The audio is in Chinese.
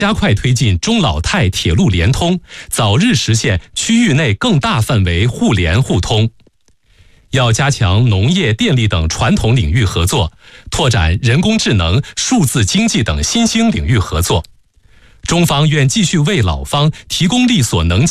加快推进中老泰铁路联通，早日实现区域内更大范围互联互通。要加强农业、电力等传统领域合作，拓展人工智能、数字经济等新兴领域合作。中方愿继续为老方提供力所能及